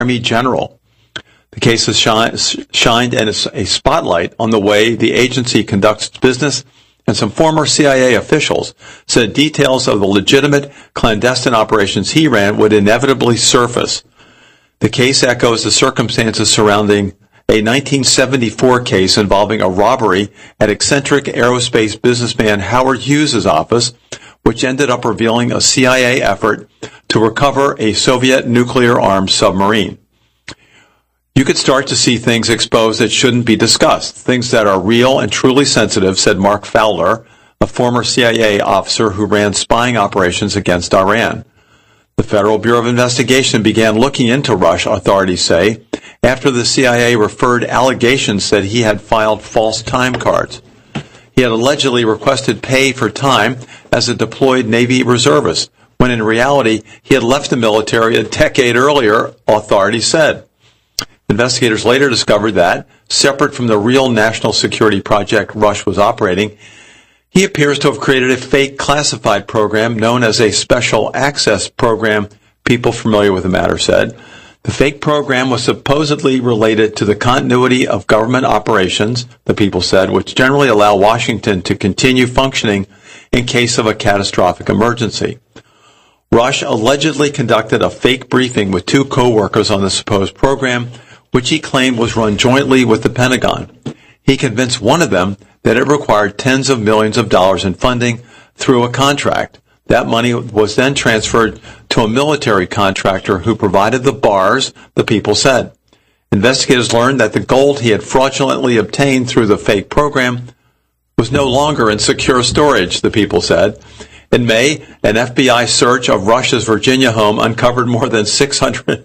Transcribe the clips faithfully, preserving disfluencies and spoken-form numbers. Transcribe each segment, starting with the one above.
Army general. The case has shine, shined a spotlight on the way the agency conducts its business, and some former C I A officials said details of the legitimate clandestine operations he ran would inevitably surface. The case echoes the circumstances surrounding a nineteen seventy-four case involving a robbery at eccentric aerospace businessman Howard Hughes' office, which ended up revealing a C I A effort to recover a Soviet nuclear-armed submarine. You could start to see things exposed that shouldn't be discussed, things that are real and truly sensitive, said Mark Fowler, a former C I A officer who ran spying operations against Iran. The Federal Bureau of Investigation began looking into Rush, authorities say, after the C I A referred allegations that he had filed false time cards. He had allegedly requested pay for time as a deployed Navy reservist, when in reality he had left the military a decade earlier, authorities said. Investigators later discovered that, separate from the real national security project Rush was operating, he appears to have created a fake classified program known as a Special Access Program, people familiar with the matter said. The fake program was supposedly related to the continuity of government operations, the people said, which generally allow Washington to continue functioning in case of a catastrophic emergency. Rush allegedly conducted a fake briefing with two co-workers on the supposed program, which he claimed was run jointly with the Pentagon. He convinced one of them that it required tens of millions of dollars in funding through a contract. That money was then transferred to a military contractor who provided the bars, the people said. Investigators learned that the gold he had fraudulently obtained through the fake program was no longer in secure storage, the people said. In May, an F B I search of Rush's Virginia home uncovered more than six hundred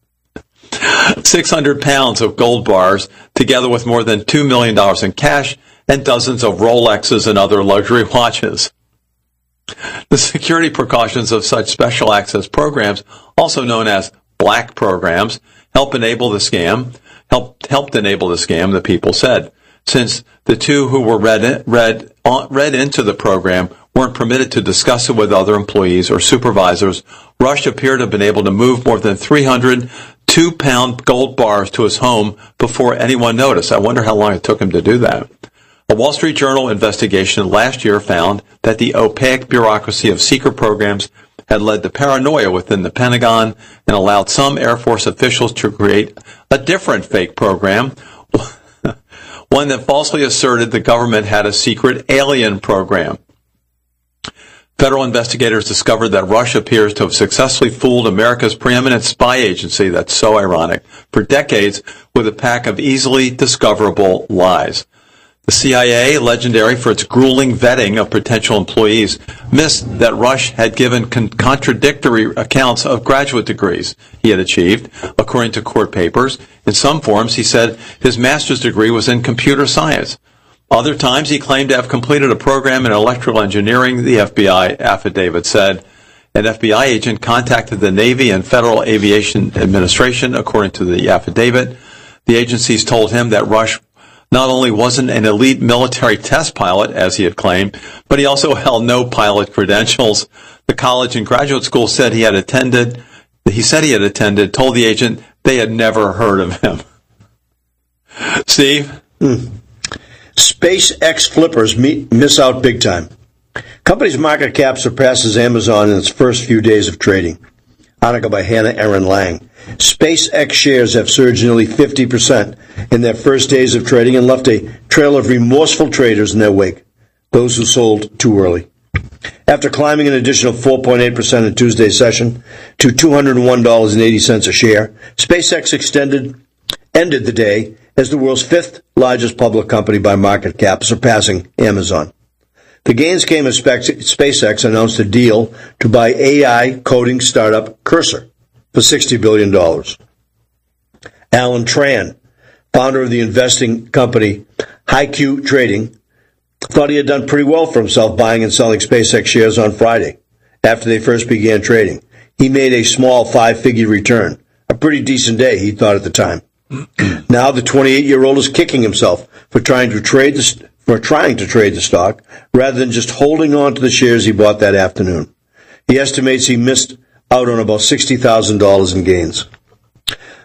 six hundred pounds of gold bars, together with more than two million dollars in cash and dozens of Rolexes and other luxury watches. The security precautions of such special access programs, also known as black programs, help enable the scam, helped, helped enable the scam, the people said. Since the two who were read, read, read into the program weren't permitted to discuss it with other employees or supervisors, Rush appeared to have been able to move more than three hundred two-pound gold bars to his home before anyone noticed. I wonder how long it took him to do that. A Wall Street Journal investigation last year found that the opaque bureaucracy of secret programs had led to paranoia within the Pentagon and allowed some Air Force officials to create a different fake program, one that falsely asserted the government had a secret alien program. Federal investigators discovered that Russia appears to have successfully fooled America's preeminent spy agency, that's so ironic, for decades with a pack of easily discoverable lies. The C I A, legendary for its grueling vetting of potential employees, missed that Rush had given con- contradictory accounts of graduate degrees he had achieved, according to court papers. In some forms, he said his master's degree was in computer science. Other times, he claimed to have completed a program in electrical engineering, the F B I affidavit said. An F B I agent contacted the Navy and Federal Aviation Administration, according to the affidavit. The agencies told him that Rush not only wasn't an elite military test pilot, as he had claimed, but he also held no pilot credentials. The college and graduate school said he had attended, he said he had attended, told the agent they had never heard of him. Steve? Hmm. SpaceX flippers meet, miss out big time. Company's market cap surpasses Amazon in its first few days of trading. Article by Hannah Aaron Lang. SpaceX shares have surged nearly fifty percent in their first days of trading and left a trail of remorseful traders in their wake, those who sold too early. After climbing an additional four point eight percent in Tuesday's session to two hundred one dollars and eighty cents a share, SpaceX extended ended the day as the world's fifth largest public company by market cap, surpassing Amazon. The gains came as SpaceX announced a deal to buy A I coding startup Cursor for sixty billion dollars. Alan Tran, founder of the investing company HiQ Trading, thought he had done pretty well for himself buying and selling SpaceX shares on Friday after they first began trading. He made a small five-figure return, a pretty decent day, he thought at the time. Now the twenty-eight-year-old is kicking himself for trying to trade the for trying to trade the stock rather than just holding on to the shares he bought that afternoon. He estimates he missed out on about sixty thousand dollars in gains.